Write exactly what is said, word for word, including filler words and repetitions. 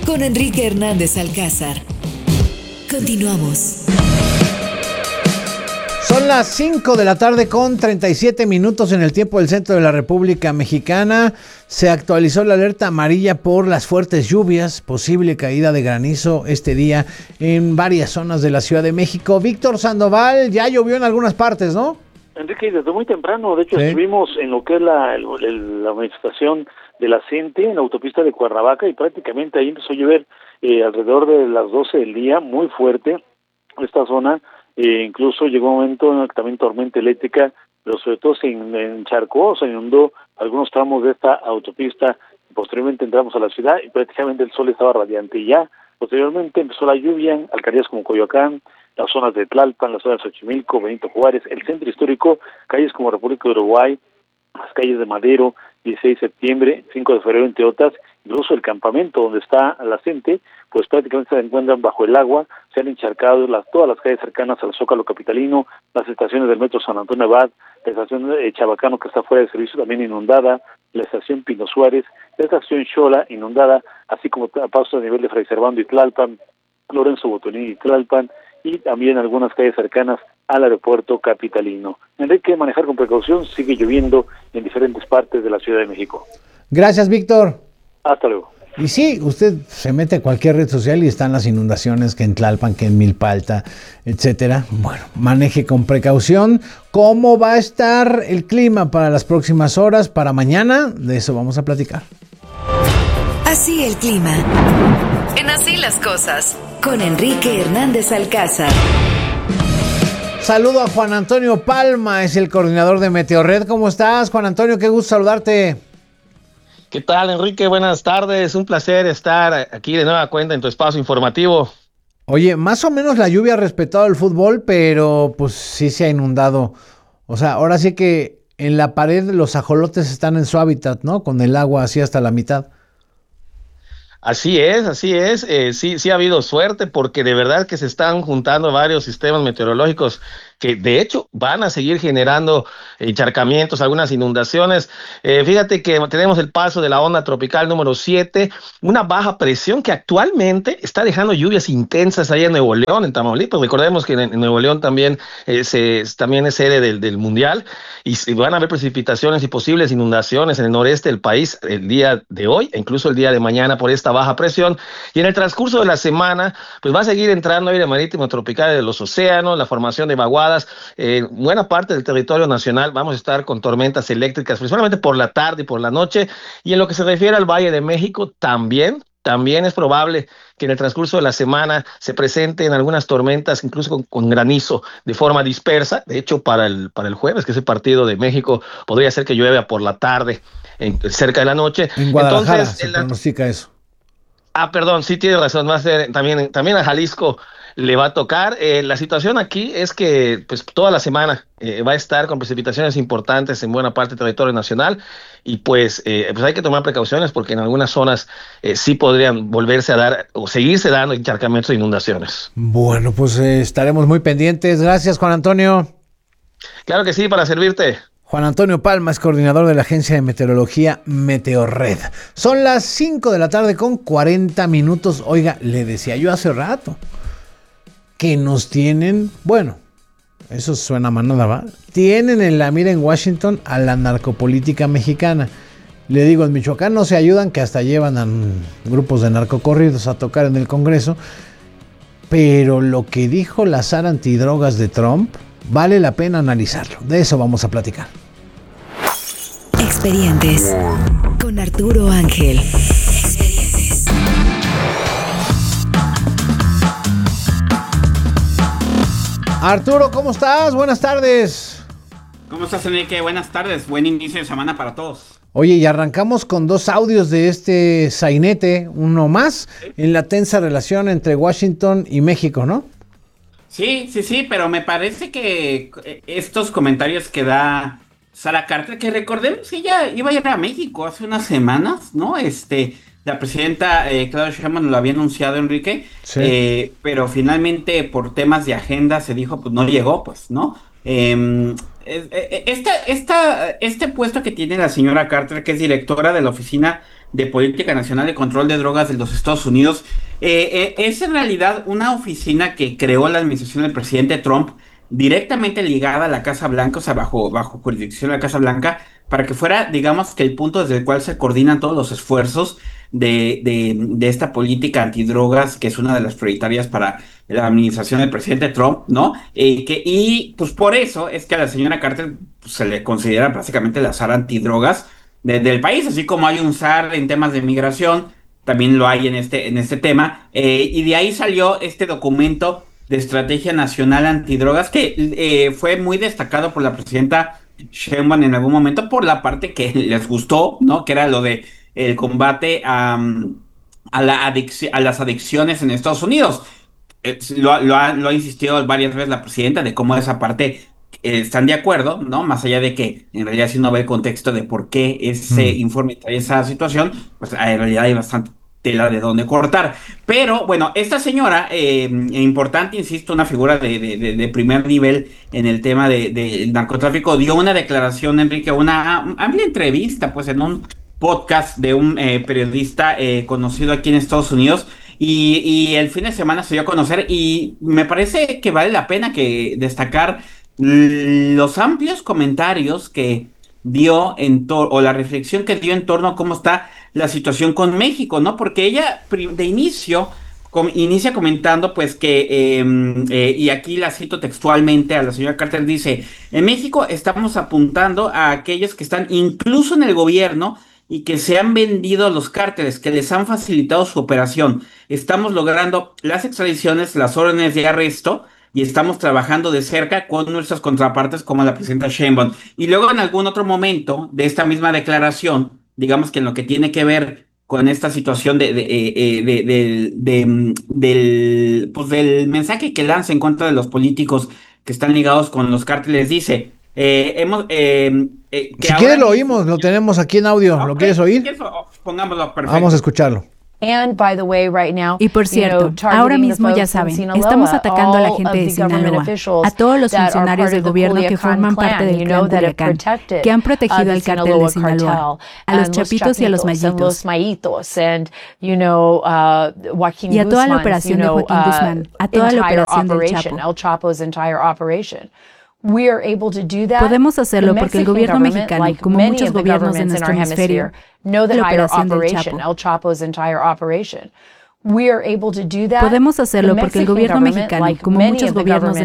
con Enrique Hernández Alcázar. Continuamos. Son las cinco de la tarde con treinta y siete minutos en el tiempo del centro de la República Mexicana. Se actualizó la alerta amarilla por las fuertes lluvias, posible caída de granizo este día en varias zonas de la Ciudad de México. Víctor Sandoval, ya llovió en algunas partes, ¿no? Enrique, desde muy temprano, de hecho, sí. Estuvimos en lo que es la, el, el, la manifestación de la CENTE en la autopista de Cuernavaca y prácticamente ahí empezó a llover eh, alrededor de las doce del día, muy fuerte esta zona. Eh, incluso llegó un momento en el que también tormenta eléctrica, pero sobre todo se encharcó, se inundó algunos tramos de esta autopista. Posteriormente entramos a la ciudad y prácticamente el sol estaba radiante. Y ya posteriormente empezó la lluvia en alcaldías como Coyoacán, las zonas de Tlalpan, las zonas de Xochimilco, Benito Juárez, el centro histórico, calles como República de Uruguay, las calles de Madero, dieciséis de septiembre, cinco de febrero, entre otras. Incluso el campamento donde está la gente, pues prácticamente se encuentran bajo el agua, se han encharcado las, todas las calles cercanas al Zócalo capitalino, las estaciones del metro San Antonio Abad, la estación de Chabacano que está fuera de servicio también inundada, la estación Pino Suárez, la estación Xola inundada, así como a pasos a nivel de Fray Servando y Tlalpan, Lorenzo Botoní y Tlalpan, y también algunas calles cercanas al aeropuerto capitalino. Enrique, manejar con precaución, sigue lloviendo en diferentes partes de la Ciudad de México. Gracias, Víctor. Hasta luego. Y sí, usted se mete a cualquier red social y están las inundaciones que en Tlalpan, que en Milpalta, etcétera. Bueno, maneje con precaución. ¿Cómo va a estar el clima para las próximas horas, para mañana? De eso vamos a platicar. Así el clima. En Así las Cosas, con Enrique Hernández Alcázar. Saludo a Juan Antonio Palma, es el coordinador de Meteorred. ¿Cómo estás, Juan Antonio? Qué gusto saludarte. ¿Qué tal, Enrique? Buenas tardes. Un placer estar aquí de nueva cuenta en tu espacio informativo. Oye, más o menos la lluvia ha respetado el fútbol, pero pues sí se ha inundado. O sea, ahora sí que en la pared los ajolotes están en su hábitat, ¿no? Con el agua así hasta la mitad. Así es, así es. Eh, sí, sí ha habido suerte porque de verdad que se están juntando varios sistemas meteorológicos que de hecho van a seguir generando encharcamientos, algunas inundaciones. Eh, fíjate que tenemos el paso de la onda tropical número siete, una baja presión que actualmente está dejando lluvias intensas ahí en Nuevo León, en Tamaulipas. Recordemos que en, en Nuevo León también, eh, se, también es sede del, del Mundial y, y van a haber precipitaciones y posibles inundaciones en el noreste del país el día de hoy e incluso el día de mañana por esta baja presión. Y en el transcurso de la semana, pues va a seguir entrando aire marítimo tropical de los océanos, la formación de vaguadas. En eh, buena parte del territorio nacional vamos a estar con tormentas eléctricas, principalmente por la tarde y por la noche. Y en lo que se refiere al Valle de México, también, también es probable que en el transcurso de la semana se presenten algunas tormentas, incluso con, con granizo de forma dispersa. De hecho, para el, para el jueves, que es el partido de México, podría ser que llueva por la tarde, en, cerca de la noche. En Guadalajara Entonces, se en la... pronostica eso. Ah, perdón, sí tiene razón, va a ser también, también a Jalisco le va a tocar. Eh, la situación aquí es que pues toda la semana eh, va a estar con precipitaciones importantes en buena parte del territorio nacional y pues, eh, pues hay que tomar precauciones porque en algunas zonas eh, sí podrían volverse a dar o seguirse dando encharcamientos e inundaciones. Bueno, pues eh, estaremos muy pendientes. Gracias, Juan Antonio. Claro que sí, para servirte. Juan Antonio Palma es coordinador de la Agencia de Meteorología Meteorred. Son las cinco de la tarde con cuarenta minutos. Oiga, le decía yo hace rato que nos tienen, bueno, eso suena manada, ¿va? Tienen en la mira en Washington a la narcopolítica mexicana. Le digo, en Michoacán no se ayudan, que hasta llevan a grupos de narcocorridos a tocar en el Congreso. Pero lo que dijo la Sara antidrogas de Trump, vale la pena analizarlo. De eso vamos a platicar. Expedientes con Arturo Ángel. Expedientes. Arturo, ¿cómo estás? Buenas tardes. ¿Cómo estás, Enrique? Buenas tardes. Buen inicio de semana para todos. Oye, y arrancamos con dos audios de este sainete, uno más, en la tensa relación entre Washington y México, ¿no? Sí, sí, sí, pero me parece que estos comentarios que da Sara Carter, que recordemos que ella iba a ir a México hace unas semanas, ¿no? Este, la presidenta eh, Claudia Sheinbaum lo había anunciado, Enrique, sí. eh, pero finalmente por temas de agenda se dijo, pues no llegó, pues, ¿no? Eh, esta, esta, este puesto que tiene la señora Carter, que es directora de la Oficina de Política Nacional de Control de Drogas de los Estados Unidos. Eh, eh, es en realidad una oficina que creó la administración del presidente Trump, directamente ligada a la Casa Blanca, o sea, bajo, bajo jurisdicción de la Casa Blanca, para que fuera, digamos, que el punto desde el cual se coordinan todos los esfuerzos de, de, de esta política antidrogas, que es una de las prioritarias para la administración del presidente Trump, ¿no? Eh, que, y pues por eso es que a la señora Carter pues, se le considera básicamente la zar antidrogas de, del país, así como hay un zar en temas de migración, también lo hay en este, en este tema, eh, y de ahí salió este documento de Estrategia Nacional Antidrogas, que eh, fue muy destacado por la presidenta Sheinbaum en algún momento por la parte que les gustó, ¿no? Que era lo de el combate a, a, la adicción, a las adicciones en Estados Unidos. Eh, lo, lo, ha, lo ha insistido varias veces la presidenta de cómo esa parte eh, están de acuerdo, ¿no? Más allá de que en realidad si uno ve el contexto de por qué ese mm. informe trae esa situación, pues en realidad hay bastante tela de dónde cortar. Pero bueno, esta señora, eh, importante, insisto, una figura de, de, de primer nivel en el tema del de, de narcotráfico, dio una declaración, Enrique, una amplia entrevista, pues en un podcast de un eh, periodista eh, conocido aquí en Estados Unidos, y, y el fin de semana se dio a conocer, y me parece que vale la pena que destacar los amplios comentarios que dio en torno, o la reflexión que dio en torno a cómo está la situación con México, ¿no? Porque ella de inicio com, inicia comentando pues que, eh, eh, y aquí la cito textualmente a la señora Carter, dice: en México estamos apuntando a aquellos que están incluso en el gobierno y que se han vendido a los cárteles, que les han facilitado su operación. Estamos logrando las extradiciones, las órdenes de arresto, y estamos trabajando de cerca con nuestras contrapartes como la presidenta Sheinbaum. Y luego en algún otro momento de esta misma declaración, digamos que en lo que tiene que ver con esta situación de, de, de, de, de, de, del, pues del mensaje que lanza en contra de los políticos que están ligados con los cárteles, dice, eh, hemos... Eh, eh, que si quieres lo oímos, lo tenemos aquí en audio, okay. ¿Lo quieres oír? Pongámoslo, perfecto. Vamos a escucharlo. And by the way, right now, y por cierto, you know, ahora mismo ya saben, Sinaloa, estamos atacando a la gente de Sinaloa, a todos los funcionarios del gobierno que forman parte del clan Culiacán, que han protegido al cártel de Sinaloa, a los Chapitos y a los Mayitos, you know, uh, y a toda la operación de Joaquín Guzmán, a toda la operación del Chapo. El Chapo's entire operation. We are able to do that. Podemos hacerlo porque el gobierno mexicano, like como muchos gobiernos de nuestro hemisferio, know the la entire operación del operation, Chapo. El Chapo's entire operation. We are able to do that. Podemos hacerlo The porque el Mexican gobierno government, mexicano, like como many muchos of the gobiernos de